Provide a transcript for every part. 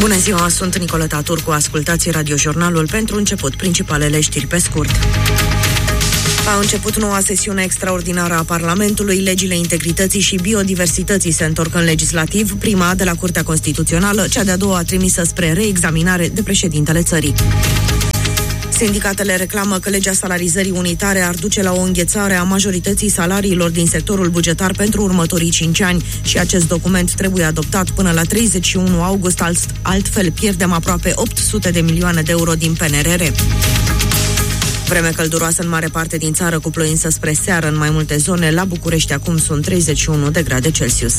Bună ziua, sunt Nicoleta Turcu. Ascultați radiojurnalul. Pentru început, principalele știri pe scurt. A început noua sesiune extraordinară a Parlamentului. Legile integrității și biodiversității se întorc în legislativ, prima de la Curtea Constituțională, cea de-a doua trimisă spre reexaminare de președintele țării. Sindicatele reclamă că legea salarizării unitare ar duce la o înghețare a majorității salariilor din sectorul bugetar pentru următorii 5 ani și acest document trebuie adoptat până la 31 august, altfel pierdem aproape 800 de milioane de euro din PNRR. Vreme călduroasă în mare parte din țară, cu ploi însă spre seară în mai multe zone. La București acum sunt 31 de grade Celsius.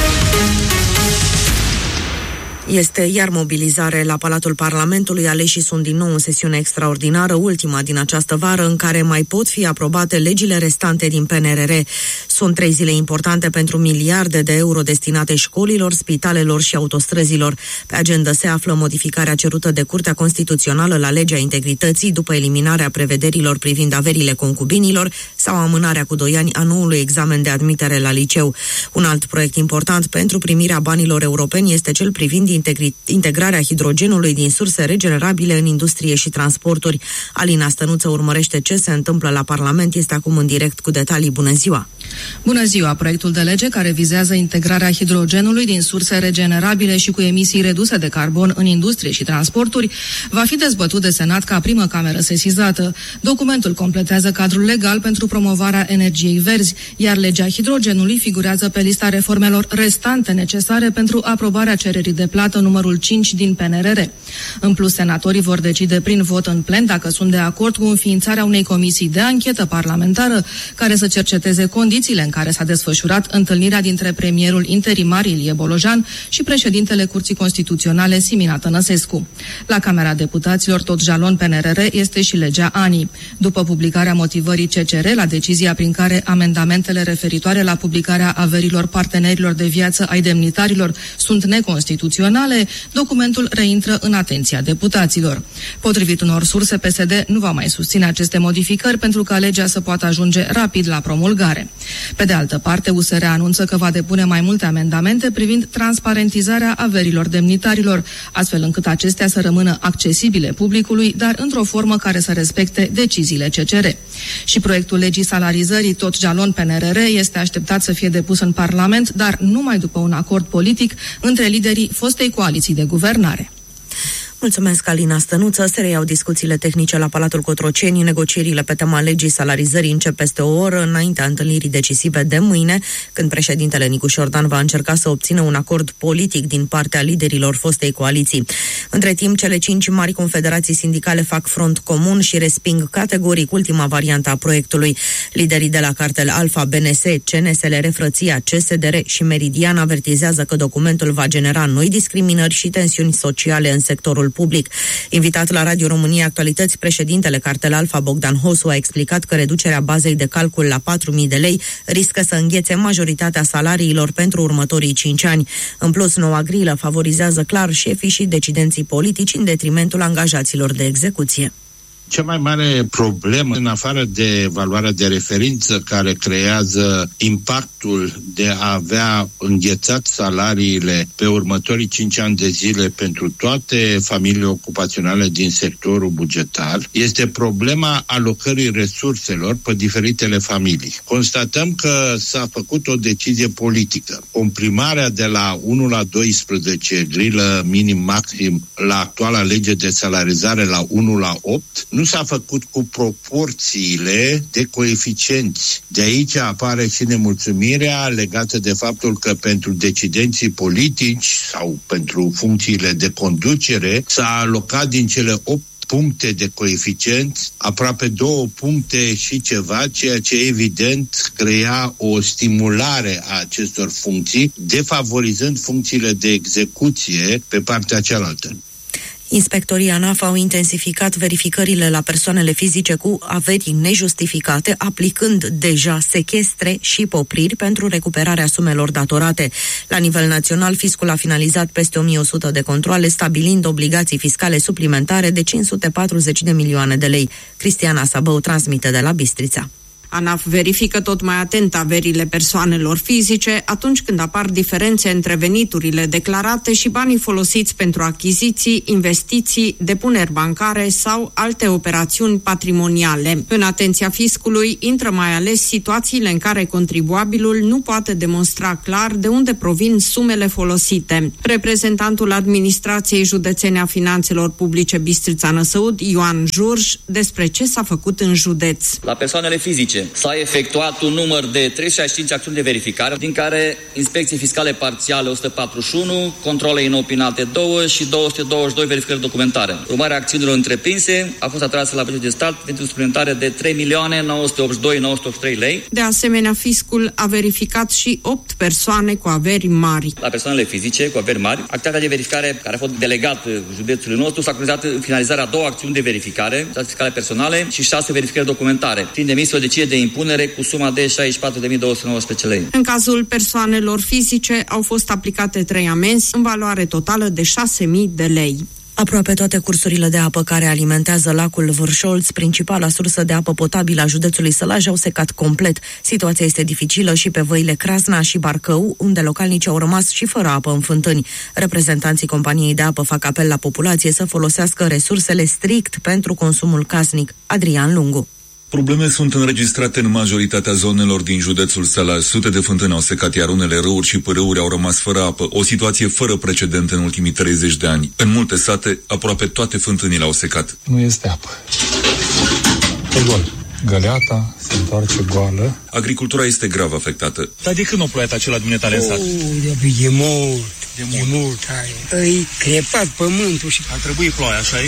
Este iar mobilizare la Palatul Parlamentului. Aleșii sunt din nou în sesiune extraordinară, ultima din această vară, în care mai pot fi aprobate legile restante din PNRR. Sunt 3 zile importante pentru miliarde de euro destinate școlilor, spitalelor și autostrăzilor. Pe agenda se află modificarea cerută de Curtea Constituțională la legea integrității după eliminarea prevederilor privind averile concubinilor sau amânarea cu 2 ani a noului examen de admitere la liceu. Un alt proiect important pentru primirea banilor europeni este cel privind integrarea hidrogenului din surse regenerabile în industrie și transporturi. Alina Stănuță urmărește ce se întâmplă la Parlament. Este acum în direct cu detalii. Bună ziua! Bună ziua! Proiectul de lege care vizează integrarea hidrogenului din surse regenerabile și cu emisii reduse de carbon în industrie și transporturi va fi dezbătut de Senat ca primă cameră sesizată. Documentul completează cadrul legal pentru promovarea energiei verzi, iar legea hidrogenului figurează pe lista reformelor restante necesare pentru aprobarea cererii de plată numărul 5 din PNRR. În plus, senatorii vor decide prin vot în plen dacă sunt de acord cu înființarea unei comisii de anchetă parlamentară care să cerceteze condițiile în care s-a desfășurat întâlnirea dintre premierul interimar Ilie Bolojan și președintele Curții Constituționale Simina Tănăsescu. La Camera Deputaților, tot jalon PNRR este și legea ANI. După publicarea motivării CCR la decizia prin care amendamentele referitoare la publicarea averilor partenerilor de viață ai demnitarilor sunt neconstituționale, documentul reintră în atenția deputaților. Potrivit unor surse, PSD nu va mai susține aceste modificări pentru ca legea să poată ajunge rapid la promulgare. Pe de altă parte, USR anunță că va depune mai multe amendamente privind transparentizarea averilor demnitarilor, astfel încât acestea să rămână accesibile publicului, dar într-o formă care să respecte deciziile CCR. Și proiectul legii salarizării, tot jalon PNRR, este așteptat să fie depus în Parlament, dar numai după un acord politic între liderii fostei coaliții de guvernare. Mulțumesc, Alina Stănuță. Se reiau discuțiile tehnice la Palatul Cotroceni. Negocierile pe tema legii salarizării încep peste o oră, înaintea întâlnirii decisive de mâine, când președintele Nicu Șordan va încerca să obțină un acord politic din partea liderilor fostei coaliții. Între timp, cele 5 mari confederații sindicale fac front comun și resping categoric ultima variantă a proiectului. Liderii de la cartel Alfa, BNS, CNSLR, Frăția, CSDR și Meridian avertizează că documentul va genera noi discriminări și tensiuni sociale în sectorul public. Invitat la Radio România Actualități, președintele cartel Alfa, Bogdan Hosu, a explicat că reducerea bazei de calcul la 4.000 de lei riscă să înghețe majoritatea salariilor pentru următorii 5 ani. În plus, noua grilă favorizează clar șefii și decidenții politici în detrimentul angajaților de execuție. Cea mai mare problemă, în afară de valoarea de referință care creează impactul de a avea înghețat salariile pe următorii 5 ani de zile pentru toate familiile ocupaționale din sectorul bugetar, este problema alocării resurselor pe diferitele familii. Constatăm că s-a făcut o decizie politică. Comprimarea de la 1 la 12, grilă minim-maxim, la actuala lege de salarizare la 1 la 8, nu s-a făcut cu proporțiile de coeficienți. De aici apare și nemulțumirea legată de faptul că pentru decidenții politici sau pentru funcțiile de conducere s-a alocat din cele 8 puncte de coeficient, aproape 2 puncte și ceva, ceea ce evident crea o stimulare a acestor funcții, defavorizând funcțiile de execuție pe partea cealaltă. Inspectorii ANAF au intensificat verificările la persoanele fizice cu averi nejustificate, aplicând deja sechestre și popriri pentru recuperarea sumelor datorate. La nivel național, fiscul a finalizat peste 1100 de controale, stabilind obligații fiscale suplimentare de 540 de milioane de lei. Cristiana Sabău transmite de la Bistrița. ANAF verifică tot mai atent averile persoanelor fizice atunci când apar diferențe între veniturile declarate și banii folosiți pentru achiziții, investiții, depuneri bancare sau alte operațiuni patrimoniale. În atenția fiscului intră mai ales situațiile în care contribuabilul nu poate demonstra clar de unde provin sumele folosite. Reprezentantul Administrației Județene a Finanțelor Publice Bistrița-Năsăud, Ioan Jurj, despre ce s-a făcut în județ. La persoanele fizice s-a efectuat un număr de 365 acțiuni de verificare, din care inspecții fiscale parțiale 141, controle inopinate 2 și 222 verificări documentare. Urmarea acțiunilor întreprinse a fost atrasă la bugetul de stat pentru suplimentare de 3.982.983 lei. De asemenea, fiscul a verificat și 8 persoane cu averi mari. La persoanele fizice cu averi mari, activitatea de verificare care a fost delegat județului nostru s-a concretizat în finalizarea 2 acțiuni de verificare, fiscale personale și 6 verificări documentare, fiind emisă o decizie de impunere cu suma de 64.219 lei. În cazul persoanelor fizice au fost aplicate 3 amenzi în valoare totală de 6.000 de lei. Aproape toate cursurile de apă care alimentează lacul Vârșolț, principala sursă de apă potabilă a județului Sălaj, au secat complet. Situația este dificilă și pe văile Crasna și Barcău, unde localnicii au rămas și fără apă în fântâni. Reprezentanții companiei de apă fac apel la populație să folosească resursele strict pentru consumul casnic. Adrian Lungu. Probleme sunt înregistrate în majoritatea zonelor din județul Sălaj. Sute de fântâni au secat, iar unele râuri și pârâuri au rămas fără apă. O situație fără precedent în ultimii 30 de ani. În multe sate, aproape toate fântânile au secat. Nu este apă. E gol. Găleata se întoarce goală. Agricultura este grav afectată. Dar de când o ploiat acela dumneatale în sat? E mult. Îi crepat pământul și... Ar trebui ploaia, așa-i?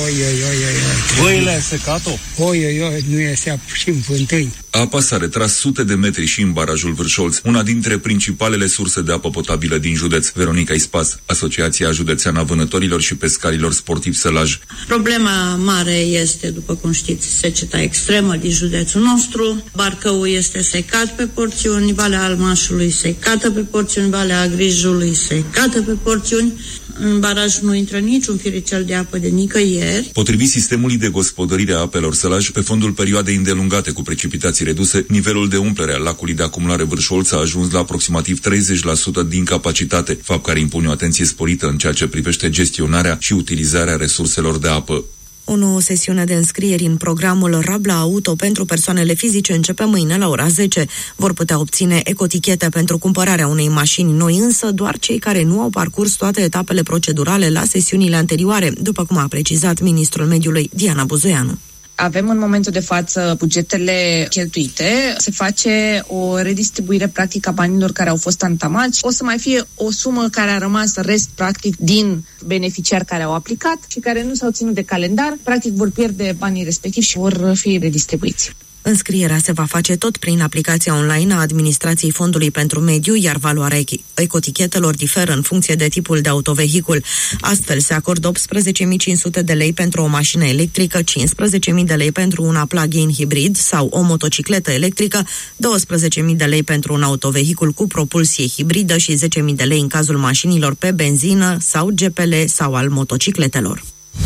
Văile a secat-o? Nu iese apă și în fântâni. Apa s-a retras sute de metri și în barajul Vârșolț, una dintre principalele surse de apă potabilă din județ. Veronica Ispas, Asociația Județeană a Vânătorilor și Pescarilor Sportivi Sălaj. Problema mare este, după cum știți, seceta extremă din județul nostru. Barcăul este secat pe porțiuni, Valea Almașului secată pe porțiuni, Valea Agrijului secată pe porțiuni. În baraj nu intră niciun firicel de apă de nicăieri. Potrivit sistemului de gospodărire a apelor Sălaj, pe fondul perioadei îndelungate cu precipitații reduse, nivelul de umplere al lacului de acumulare Vârșolț a ajuns la aproximativ 30% din capacitate, fapt care impune o atenție sporită în ceea ce privește gestionarea și utilizarea resurselor de apă. O nouă sesiune de înscrieri în programul Rabla Auto pentru persoanele fizice începe mâine la ora 10. Vor putea obține ecotichete pentru cumpărarea unei mașini noi, însă doar cei care nu au parcurs toate etapele procedurale la sesiunile anterioare, după cum a precizat ministrul mediului Diana Buzoianu. Avem în momentul de față bugetele cheltuite, se face o redistribuire practică a banilor care au fost antamați. O să mai fie o sumă care a rămas rest practic din beneficiari care au aplicat și care nu s-au ținut de calendar, practic vor pierde banii respectivi și vor fi redistribuiți. Înscrierea se va face tot prin aplicația online a Administrației Fondului pentru Mediu, iar valoarea ecotichetelor diferă în funcție de tipul de autovehicul. Astfel se acordă 18.500 de lei pentru o mașină electrică, 15.000 de lei pentru una plug-in hibrid sau o motocicletă electrică, 12.000 de lei pentru un autovehicul cu propulsie hibridă și 10.000 de lei în cazul mașinilor pe benzină sau GPL sau al motocicletelor.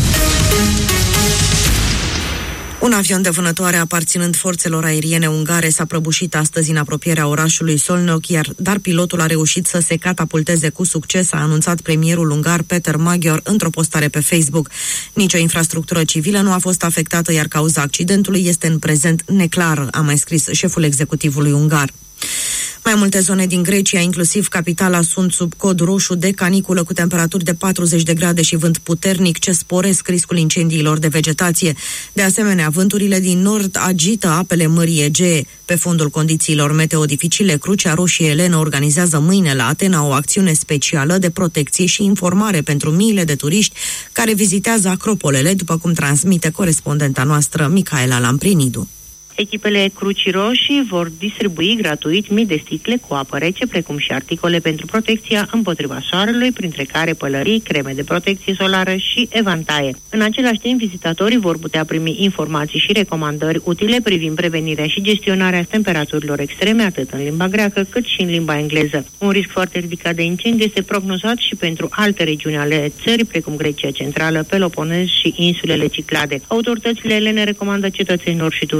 Un avion de vânătoare aparținând forțelor aeriene ungare s-a prăbușit astăzi în apropierea orașului Szolnok, dar pilotul a reușit să se catapulteze cu succes, a anunțat premierul ungar Peter Magyar într-o postare pe Facebook. Nici o infrastructură civilă nu a fost afectată, iar cauza accidentului este în prezent neclară, a mai scris șeful executivului ungar. Mai multe zone din Grecia, inclusiv capitala, sunt sub cod roșu de caniculă cu temperaturi de 40 de grade și vânt puternic ce sporesc riscul incendiilor de vegetație. De asemenea, vânturile din nord agită apele Mării Egee. Pe fondul condițiilor meteo dificile, Crucea Roșie Elena organizează mâine la Atena o acțiune specială de protecție și informare pentru miile de turiști care vizitează acropolele, după cum transmite corespondenta noastră Micaela Lamprinidu. Echipele Crucii Roșii vor distribui gratuit mii de sticle cu apă rece, precum și articole pentru protecția împotriva soarelui, printre care pălării, creme de protecție solară și evantaie. În același timp, vizitatorii vor putea primi informații și recomandări utile privind prevenirea și gestionarea temperaturilor extreme, atât în limba greacă cât și în limba engleză. Un risc foarte ridicat de incendiu este prognozat și pentru alte regiuni ale țării, precum Grecia Centrală, Peloponez și insulele Ciclade. Autoritățile elene recomandă cetățenilor și turiștilor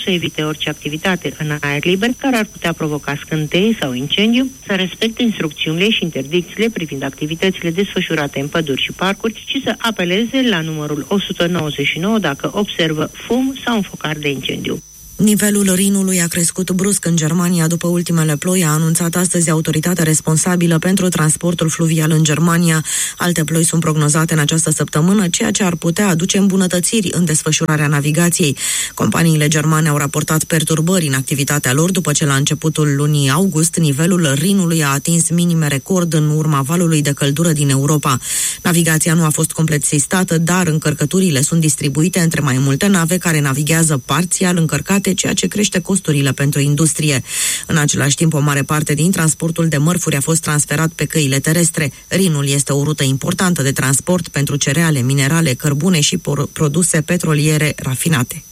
să evite orice activitate în aer liber care ar putea provoca scânteie sau incendiu, să respecte instrucțiunile și interdicțiile privind activitățile desfășurate în păduri și parcuri și să apeleze la numărul 199 dacă observă fum sau un focar de incendiu. Nivelul Rinului a crescut brusc în Germania după ultimele ploi, a anunțat astăzi autoritatea responsabilă pentru transportul fluvial în Germania. Alte ploi sunt prognozate în această săptămână, ceea ce ar putea aduce îmbunătățiri în desfășurarea navigației. Companiile germane au raportat perturbări în activitatea lor după ce la începutul lunii august nivelul Rinului a atins minime record în urma valului de căldură din Europa. Navigația nu a fost complet sistată, dar încărcăturile sunt distribuite între mai multe nave care navighează parțial încărcate, ceea ce crește costurile pentru industrie. În același timp, o mare parte din transportul de mărfuri a fost transferat pe căile terestre. Rinul este o rută importantă de transport pentru cereale, minerale, cărbune și produse petroliere rafinate.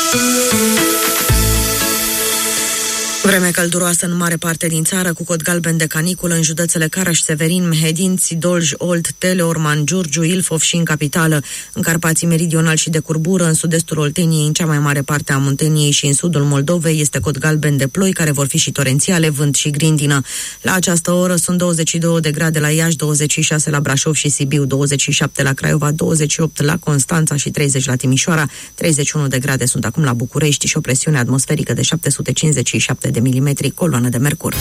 Vreme călduroasă în mare parte din țară, cu cod galben de caniculă în județele Karaș, Severin, Mehedinți, Dolj, Olt, Teleorman, Giurgiu, Ilfov și în capitală. În Carpații Meridional și de curbură, în sud-estul Olteniei, în cea mai mare parte a Munteniei și în sudul Moldovei, este cod galben de ploi, care vor fi și torențiale, vânt și grindină. La această oră sunt 22 de grade la Iași, 26 la Brașov și Sibiu, 27 la Craiova, 28 la Constanța și 30 la Timișoara, 31 de grade sunt acum la București și o presiune atmosferică de 757 de milimetri, coloană de mercur.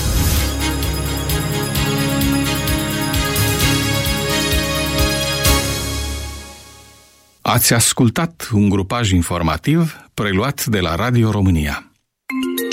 Ați ascultat un grupaj informativ preluat de la Radio România.